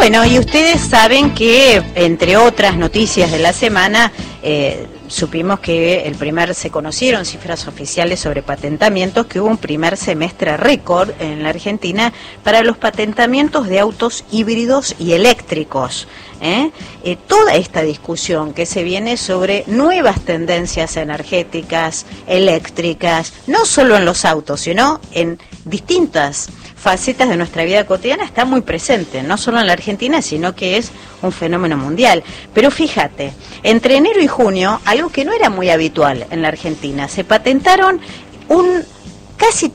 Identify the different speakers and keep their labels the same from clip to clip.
Speaker 1: Bueno, y ustedes saben que, entre otras noticias de la semana, supimos que se conocieron cifras oficiales sobre patentamientos, que hubo un primer semestre récord en la Argentina para los patentamientos de autos híbridos y eléctricos. Toda esta discusión que se viene sobre nuevas tendencias energéticas, eléctricas, no solo en los autos, sino en distintas facetas de nuestra vida cotidiana, está muy presente, no solo en la Argentina, sino que es un fenómeno mundial. Pero fíjate, entre enero y junio, algo que no era muy habitual en la Argentina, se patentaron un casi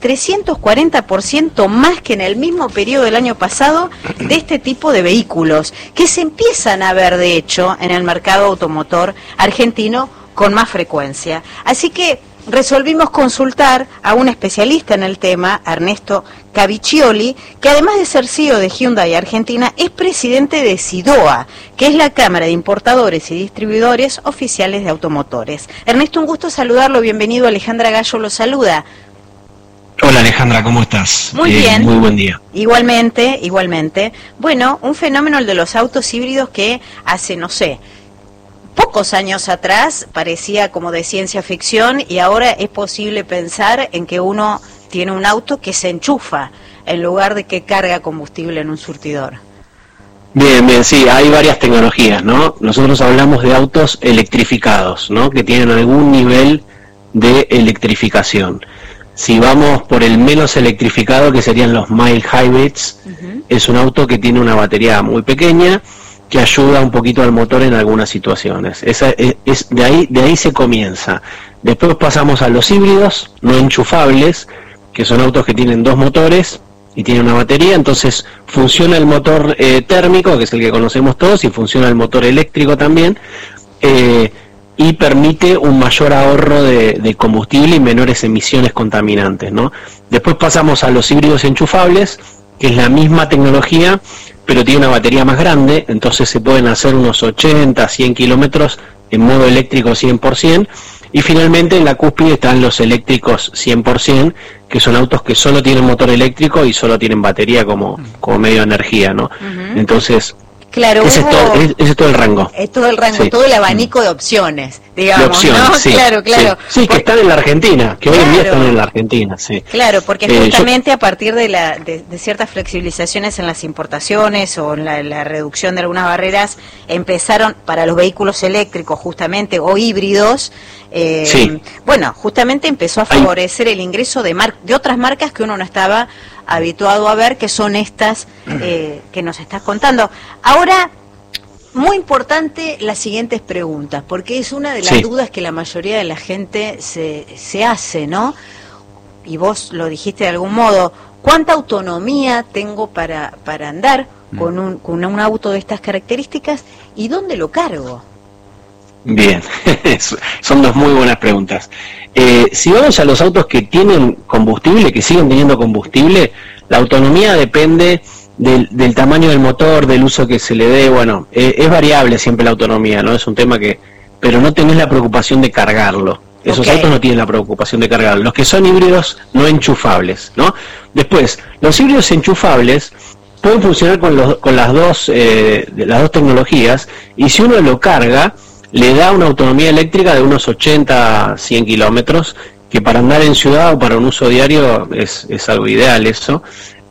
Speaker 1: 340% más que en el mismo periodo del año pasado de este tipo de vehículos, que se empiezan a ver, de hecho, en el mercado automotor argentino con más frecuencia. Así que resolvimos consultar a un especialista en el tema, Ernesto Caviccioli, que además de ser CEO de Hyundai Argentina, es presidente de SIDOA, que es la Cámara de Importadores y Distribuidores Oficiales de Automotores. Ernesto, un gusto saludarlo, bienvenido. Alejandra Gallo lo saluda.
Speaker 2: Hola Alejandra, ¿cómo estás?
Speaker 1: Muy bien.
Speaker 2: Muy buen día.
Speaker 1: Igualmente. Bueno, un fenómeno el de los autos híbridos que hace, no sé, pocos años atrás parecía como de ciencia ficción, y ahora es posible pensar en que uno tiene un auto que se enchufa en lugar de que carga combustible en un surtidor.
Speaker 2: Bien, sí, hay varias tecnologías, ¿no? Nosotros hablamos de autos electrificados, ¿no? Que tienen algún nivel de electrificación. Si vamos por el menos electrificado, que serían los mild hybrids, es un auto que tiene una batería muy pequeña, que ayuda un poquito al motor en algunas situaciones. De ahí se comienza. Después pasamos a los híbridos no enchufables, que son autos que tienen dos motores y tienen una batería, entonces funciona el motor térmico, que es el que conocemos todos, y funciona el motor eléctrico también, y permite un mayor ahorro de combustible y menores emisiones contaminantes, ¿no? Después pasamos a los híbridos enchufables, que es la misma tecnología, pero tiene una batería más grande, entonces se pueden hacer unos 80, 100 kilómetros en modo eléctrico 100%, y finalmente en la cúspide están los eléctricos 100%, que son autos que solo tienen motor eléctrico y solo tienen batería como medio de energía, ¿no? Entonces,
Speaker 1: claro,
Speaker 2: ese es todo el rango.
Speaker 1: Es todo el rango, sí. Todo el abanico de opciones, digamos,
Speaker 2: de opciones,
Speaker 1: ¿no?
Speaker 2: Sí,
Speaker 1: claro.
Speaker 2: Sí, que están en la Argentina, que hoy en día están en la Argentina, sí.
Speaker 1: Claro, porque justamente a partir de ciertas flexibilizaciones en las importaciones o en la reducción de algunas barreras, empezaron para los vehículos eléctricos justamente o híbridos, bueno, justamente empezó a favorecer el ingreso de otras marcas que uno no estaba habituado a ver, que son estas que nos estás contando. Ahora, muy importante las siguientes preguntas, porque es una de las dudas que la mayoría de la gente se hace, ¿no? Y vos lo dijiste de algún modo, ¿cuánta autonomía tengo para andar con un auto de estas características y dónde lo cargo?
Speaker 2: Bien, son dos muy buenas preguntas. Si vamos a los autos que tienen combustible, que siguen teniendo combustible, la autonomía depende del tamaño del motor, del uso que se le dé. Bueno, es variable siempre la autonomía, ¿no? Es un tema pero no tenés la preocupación de cargarlo. Esos autos no tienen la preocupación de cargarlo. Los que son híbridos no enchufables, ¿no? Después, los híbridos enchufables pueden funcionar con las dos tecnologías, y si uno lo carga, le da una autonomía eléctrica de unos 80, 100 kilómetros, que para andar en ciudad o para un uso diario es algo ideal eso.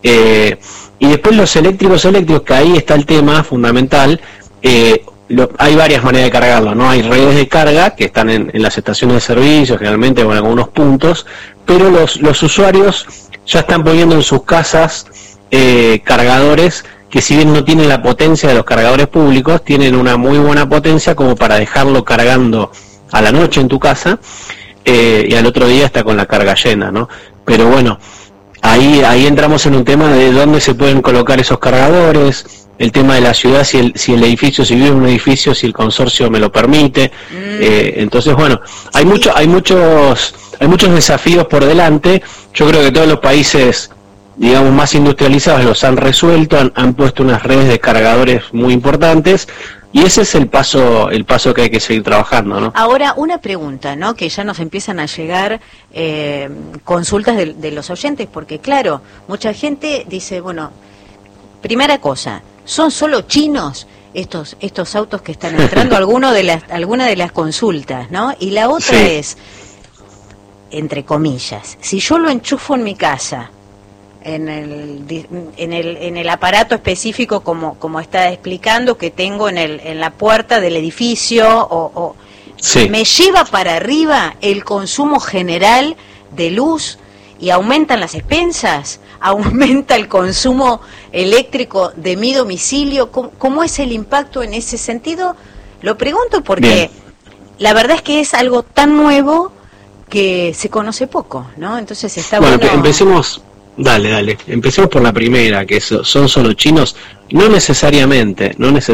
Speaker 2: Y después los eléctricos, que ahí está el tema fundamental. Hay varias maneras de cargarlo, ¿no? Hay redes de carga que están en las estaciones de servicio, generalmente en algunos puntos, pero los usuarios ya están poniendo en sus casas cargadores que, si bien no tienen la potencia de los cargadores públicos, tienen una muy buena potencia como para dejarlo cargando a la noche en tu casa, y al otro día está con la carga llena, ¿no? Pero bueno, ahí entramos en un tema de dónde se pueden colocar esos cargadores, el tema de la ciudad, si el edificio, si vive en un edificio, si el consorcio me lo permite. Entonces, bueno, hay muchos desafíos por delante. Yo creo que todos los países, digamos, más industrializados los han resuelto, han puesto unas redes de cargadores muy importantes, y ese es el paso que hay que seguir trabajando, ¿no?
Speaker 1: Ahora, una pregunta, ¿no? Que ya nos empiezan a llegar consultas de los oyentes, porque claro, mucha gente dice, bueno, primera cosa, ¿son solo chinos estos autos que están entrando? Alguna de las consultas, ¿no? Y la otra es, entre comillas, si yo lo enchufo en mi casa, en el aparato específico como está explicando que tengo en la puerta del edificio, me lleva para arriba el consumo general de luz y aumentan las expensas, aumenta el consumo eléctrico de mi domicilio. ¿Cómo es el impacto en ese sentido? Lo pregunto porque la verdad es que es algo tan nuevo que se conoce poco, ¿no? Entonces está bueno.
Speaker 2: Empecemos. Dale. Empecemos por la primera, que son solo chinos. No necesariamente.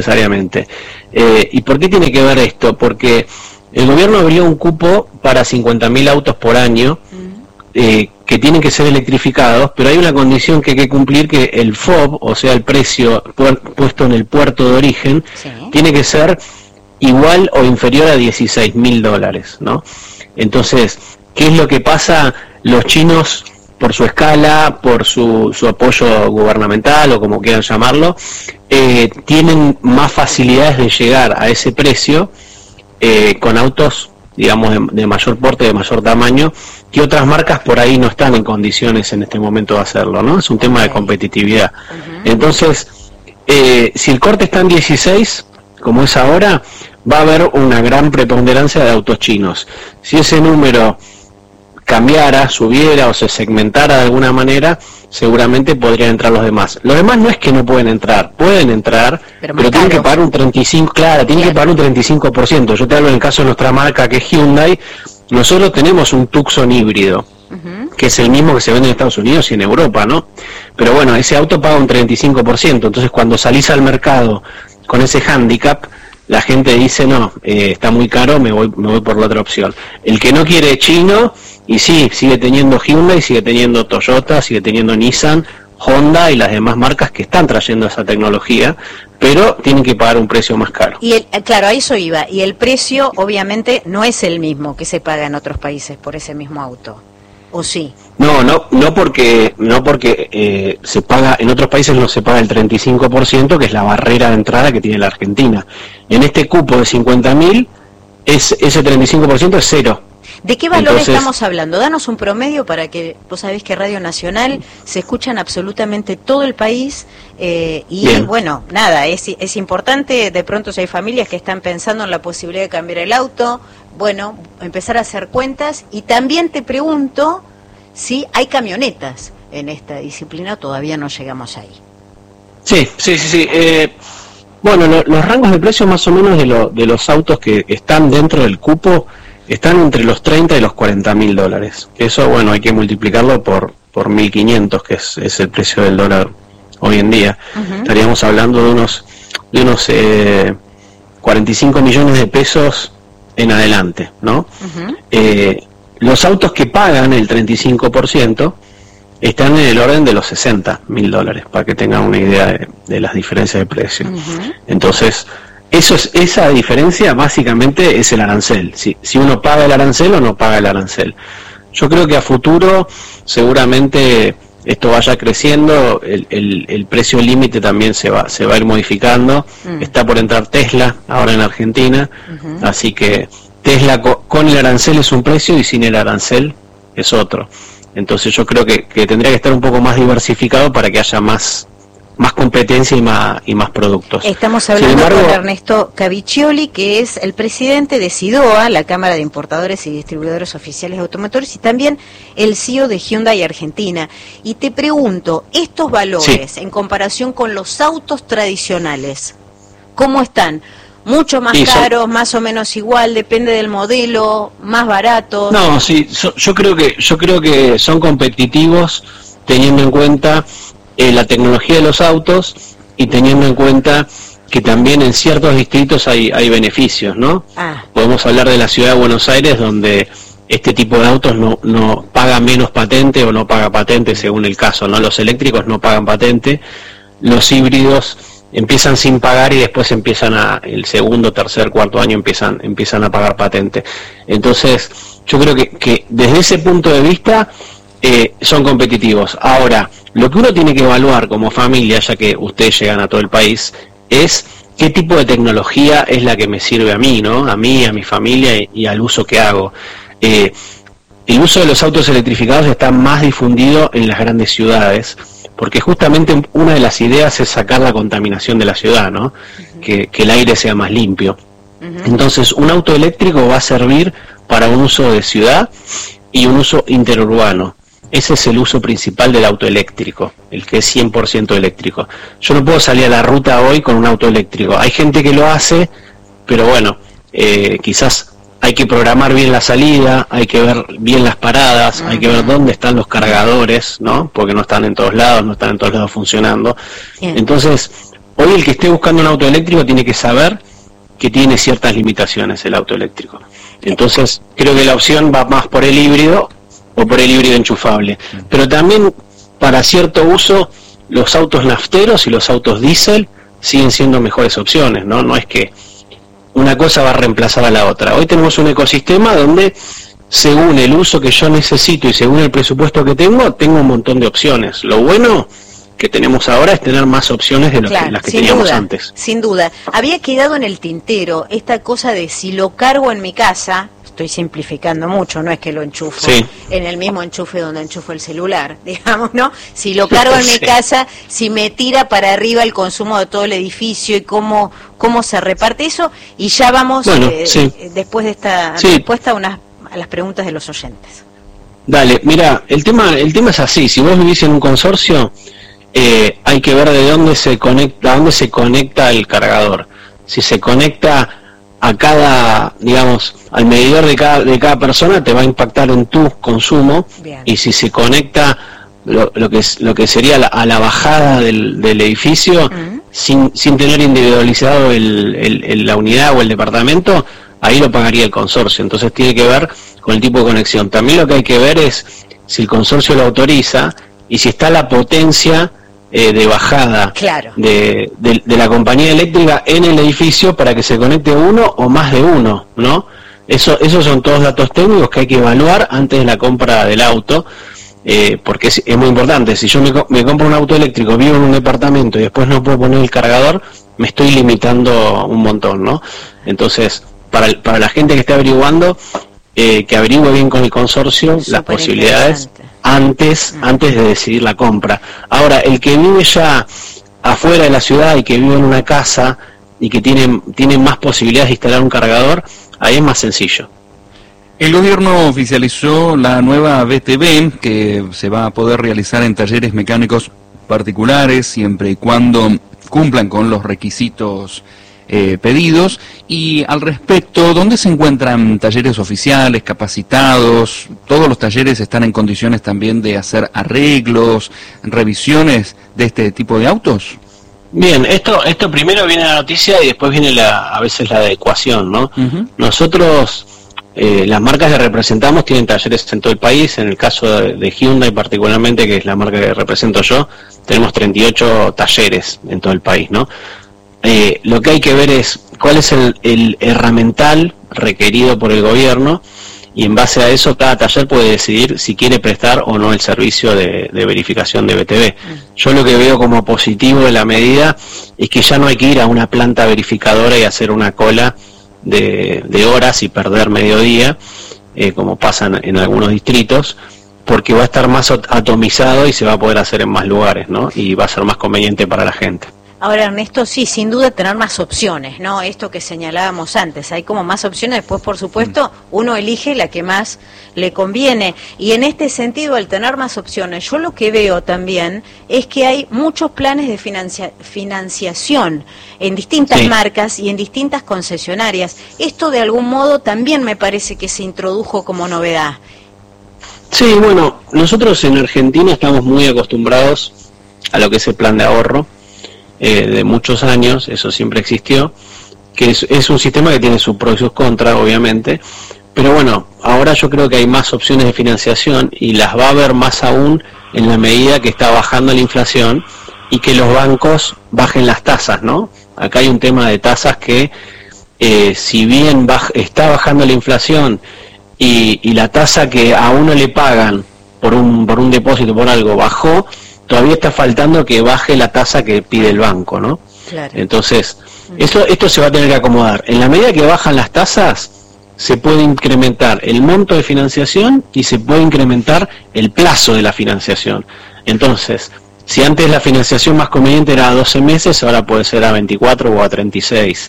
Speaker 2: ¿Y por qué tiene que ver esto? Porque el gobierno abrió un cupo para 50.000 autos por año que tienen que ser electrificados, pero hay una condición que hay que cumplir, que el FOB, o sea, el precio puesto en el puerto de origen, tiene que ser igual o inferior a $16.000, ¿no? Entonces, ¿qué es lo que pasa? Los chinos, por su escala, por su apoyo gubernamental o como quieran llamarlo, tienen más facilidades de llegar a ese precio con autos, digamos, de mayor porte, de mayor tamaño, que otras marcas por ahí no están en condiciones en este momento de hacerlo, ¿no? Es un tema de competitividad. Entonces, si el corte está en 16, como es ahora, va a haber una gran preponderancia de autos chinos. Si ese número cambiara, subiera o se segmentara de alguna manera, seguramente podrían entrar los demás. Los demás no es que no pueden entrar, pero tienen que pagar un 35%, tienen que pagar un 35%. Yo te hablo en el caso de nuestra marca, que es Hyundai. Nosotros tenemos un Tucson híbrido, que es el mismo que se vende en Estados Unidos y en Europa, ¿no? Pero bueno, ese auto paga un 35%, entonces cuando salís al mercado con ese handicap, la gente dice, no, está muy caro, me voy por la otra opción. El que no quiere chino, y sí, sigue teniendo Hyundai, sigue teniendo Toyota, sigue teniendo Nissan, Honda y las demás marcas que están trayendo esa tecnología, pero tienen que pagar un precio más caro.
Speaker 1: Y claro, a eso iba, y el precio obviamente no es el mismo que se paga en otros países por ese mismo auto, ¿o sí?
Speaker 2: No porque se paga, en otros países no se paga el 35%, que es la barrera de entrada que tiene la Argentina. En este cupo de 50.000, ese 35% es cero.
Speaker 1: ¿De qué valor estamos hablando? Danos un promedio para que, vos sabés que Radio Nacional se escucha en absolutamente todo el país
Speaker 2: Bien.
Speaker 1: Bueno, nada, es importante, de pronto si hay familias que están pensando en la posibilidad de cambiar el auto, bueno, empezar a hacer cuentas, y también te pregunto si hay camionetas en esta disciplina, todavía no llegamos ahí.
Speaker 2: Sí. Bueno, los rangos de precios más o menos de los autos que están dentro del cupo están entre los 30 y los $40.000. Eso, bueno, hay que multiplicarlo por 1.500, que es el precio del dólar hoy en día. Estaríamos hablando de unos 45 millones de pesos en adelante, ¿no? Los autos que pagan el 35% están en el orden de los $60.000, para que tengan una idea de las diferencias de precio. Entonces, esa diferencia básicamente es el arancel. Si uno paga el arancel o no paga el arancel. Yo creo que a futuro seguramente esto vaya creciendo, el precio límite también se va a ir modificando. Está por entrar Tesla ahora en Argentina, así que Tesla con el arancel es un precio y sin el arancel es otro. Entonces yo creo que tendría que estar un poco más diversificado para que haya más competencia y más productos.
Speaker 1: Estamos hablando con Ernesto Caviccioli, que es el presidente de SIDOA, la Cámara de Importadores y Distribuidores Oficiales de Automotores, y también el CEO de Hyundai Argentina. Y te pregunto, estos valores en comparación con los autos tradicionales, ¿cómo están? ¿Mucho más caros, más o menos igual, depende del modelo, más baratos?
Speaker 2: No, sí, yo creo que son competitivos, teniendo en cuenta la tecnología de los autos y teniendo en cuenta que también en ciertos distritos hay beneficios, ¿no? Podemos hablar de la ciudad de Buenos Aires, donde este tipo de autos no paga menos patente o no paga patente según el caso, ¿no? Los eléctricos no pagan patente, los híbridos empiezan sin pagar y después el segundo, tercer, cuarto año empiezan a pagar patente. Entonces, yo creo que desde ese punto de vista son competitivos. Ahora, Lo que uno tiene que evaluar como familia, ya que ustedes llegan a todo el país, es qué tipo de tecnología es la que me sirve a mí, ¿no? A mí, a mi familia y al uso que hago. El uso de los autos electrificados está más difundido en las grandes ciudades, porque justamente una de las ideas es sacar la contaminación de la ciudad, ¿no? Que el aire sea más limpio. Entonces, un auto eléctrico va a servir para un uso de ciudad y un uso interurbano. Ese es el uso principal del auto eléctrico, el que es 100% eléctrico. Yo no puedo salir a la ruta hoy con un auto eléctrico. Hay gente que lo hace, pero bueno, quizás hay que programar bien la salida, hay que ver bien las paradas, hay que ver dónde están los cargadores, ¿no? Porque no están en todos lados funcionando. Entonces, hoy el que esté buscando un auto eléctrico tiene que saber que tiene ciertas limitaciones el auto eléctrico. Entonces, creo que la opción va más por el híbrido o por el híbrido enchufable. Pero también, para cierto uso, los autos nafteros y los autos diésel siguen siendo mejores opciones, ¿no? No es que una cosa va a reemplazar a la otra. Hoy tenemos un ecosistema donde, según el uso que yo necesito y según el presupuesto que tengo un montón de opciones. Lo bueno que tenemos ahora es tener más opciones de las que teníamos antes.
Speaker 1: Sin duda. Había quedado en el tintero esta cosa de si lo cargo en mi casa, estoy simplificando mucho, no es que lo enchufo en el mismo enchufe donde enchufo el celular, digamos, ¿no? Si lo cargo en mi casa, si me tira para arriba el consumo de todo el edificio y cómo se reparte eso, y ya vamos después de esta respuesta a las preguntas de los oyentes.
Speaker 2: Dale, mira, el tema es así. Si vos vivís en un consorcio, hay que ver de dónde se conecta el cargador. Si se conecta a cada, digamos, al medidor de cada persona, te va a impactar en tu consumo. Bien. Y si se conecta lo que sería a la bajada del edificio, sin tener individualizado la unidad o el departamento, ahí lo pagaría el consorcio. Entonces tiene que ver con el tipo de conexión. También lo que hay que ver es si el consorcio lo autoriza y si está la potencia de bajada de la compañía eléctrica en el edificio para que se conecte uno o más de uno, ¿no? Esos son todos datos técnicos que hay que evaluar antes de la compra del auto, porque es muy importante. Si yo me compro un auto eléctrico, vivo en un departamento y después no puedo poner el cargador, me estoy limitando un montón, ¿no? Entonces, para la gente que esté averiguando, que averigüe bien con el consorcio las posibilidades antes de decidir la compra. Ahora, el que vive ya afuera de la ciudad y que vive en una casa y que tiene más posibilidades de instalar un cargador, ahí es más sencillo.
Speaker 3: El gobierno oficializó la nueva VTB que se va a poder realizar en talleres mecánicos particulares siempre y cuando cumplan con los requisitos pedidos. Y al respecto, ¿dónde se encuentran talleres oficiales, capacitados? ¿Todos los talleres están en condiciones también de hacer arreglos, revisiones de este tipo de autos?
Speaker 2: Bien, esto primero viene la noticia y después viene a veces la adecuación, ¿no? Nosotros, las marcas que representamos tienen talleres en todo el país. En el caso de Hyundai particularmente, que es la marca que represento yo, tenemos 38 talleres en todo el país, ¿no? Lo que hay que ver es cuál es el herramental requerido por el gobierno, y en base a eso cada taller puede decidir si quiere prestar o no el servicio de verificación de VTB. Yo lo que veo como positivo de la medida es que ya no hay que ir a una planta verificadora y hacer una cola de horas y perder mediodía, como pasa en algunos distritos, porque va a estar más atomizado y se va a poder hacer en más lugares, ¿no? Y va a ser más conveniente para la gente.
Speaker 1: Ahora, Ernesto, sí, sin duda tener más opciones, ¿no? Esto que señalábamos antes, hay como más opciones, después, por supuesto, uno elige la que más le conviene. Y en este sentido, al tener más opciones, yo lo que veo también es que hay muchos planes de financiación en distintas marcas y en distintas concesionarias. Esto, de algún modo, también me parece que se introdujo como novedad.
Speaker 2: Sí, bueno, nosotros en Argentina estamos muy acostumbrados a lo que es el plan de ahorro, de muchos años, eso siempre existió, que es un sistema que tiene sus pros y sus contras, obviamente, pero bueno, ahora yo creo que hay más opciones de financiación y las va a haber más aún en la medida que está bajando la inflación y que los bancos bajen las tasas, ¿no? Acá hay un tema de tasas que, si bien está bajando la inflación y la tasa que a uno le pagan por un depósito, por algo, bajó, todavía está faltando que baje la tasa que pide el banco, ¿no?
Speaker 1: Claro.
Speaker 2: Entonces, esto se va a tener que acomodar. En la medida que bajan las tasas, se puede incrementar el monto de financiación y se puede incrementar el plazo de la financiación. Entonces, si antes la financiación más conveniente era a 12 meses, ahora puede ser a 24 o a 36.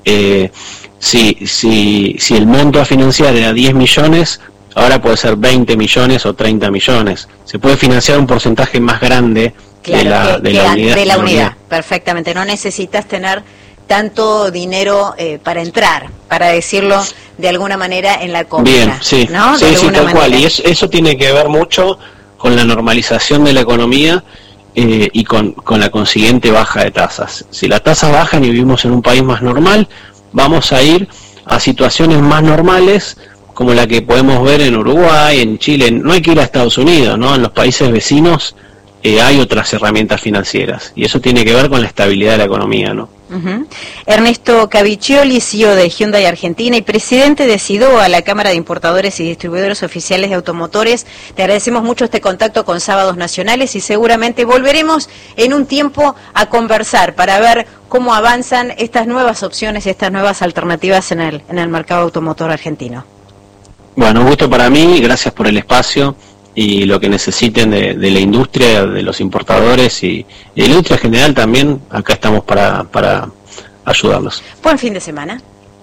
Speaker 2: Si el monto a financiar era 10 millones, ahora puede ser 20 millones o 30 millones. Se puede financiar un porcentaje más grande de la unidad.
Speaker 1: Perfectamente, no necesitas tener tanto dinero para entrar, para decirlo de alguna manera, en la compra.
Speaker 2: Bien, sí,
Speaker 1: ¿no?
Speaker 2: Sí, tal cual. Y eso tiene que ver mucho con la normalización de la economía y con la consiguiente baja de tasas. Si las tasas bajan y vivimos en un país más normal, vamos a ir a situaciones más normales, como la que podemos ver en Uruguay, en Chile. No hay que ir a Estados Unidos, ¿no? En los países vecinos hay otras herramientas financieras, y eso tiene que ver con la estabilidad de la economía, ¿no?
Speaker 1: Ernesto Caviccioli, CEO de Hyundai Argentina y presidente de SIDOA, la Cámara de Importadores y Distribuidores Oficiales de Automotores. Te agradecemos mucho este contacto con Sábados Nacionales y seguramente volveremos en un tiempo a conversar para ver cómo avanzan estas nuevas opciones y estas nuevas alternativas en el mercado automotor argentino.
Speaker 2: Bueno, un gusto para mí, gracias por el espacio y lo que necesiten de la industria, de los importadores y de la industria en general también, acá estamos para ayudarlos.
Speaker 1: Buen fin de semana.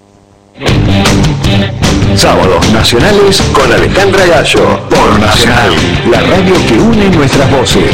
Speaker 4: Sábados Nacionales con Alejandra Gallo, por Nacional, la radio que une nuestras voces.